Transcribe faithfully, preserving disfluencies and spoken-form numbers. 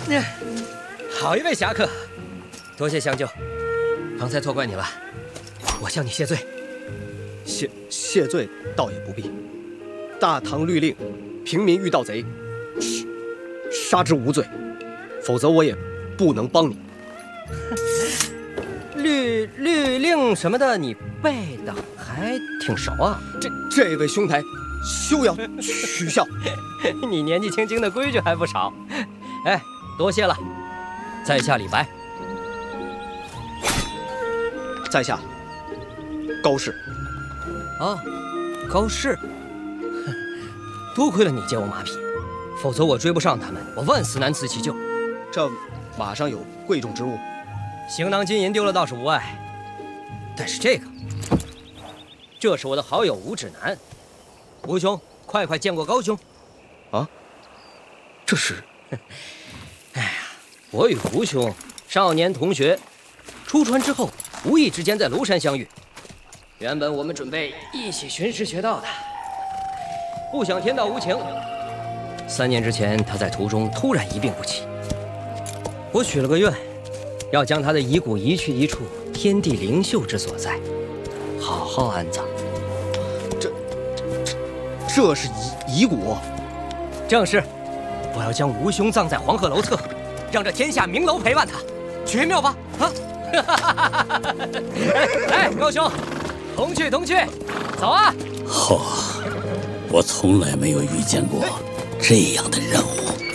好一位侠客，多谢相救，方才错怪你了，我向你谢罪。 谢谢罪倒也不必。大唐律令，平民遇盗贼，杀之无罪，否则我也不能帮你。 律律令什么的，你背的还挺熟啊。 这这位兄台，休要取笑。 你年纪轻轻的规矩还不少。哎，多谢了。在下李白。 在下高适。 哦，高适。多亏了你借我马匹，否则我追不上他们，我万死难辞其咎。 这马上有贵重之物。 行囊金银丢了倒是无碍，但是这个，这是我的好友吴指南。吴兄，快快见过高兄。 啊，这是？ 哎呀，我与吴兄少年同学，出川之后无意之间在庐山相遇。原本我们准备一起寻师学道的，不想天道无情。三年之前，他在途中突然一病不起，我许了个愿。要将他的遗骨移去一处天地灵秀之所在，好好安葬。 这这这是遗遗骨？ 正是。我要将吴兄葬在黄鹤楼侧，让这天下名楼陪伴他，绝妙吧？啊！来，高兄，同去同去，走啊！ 嚯、哦，我从来没有遇见过这样的任务。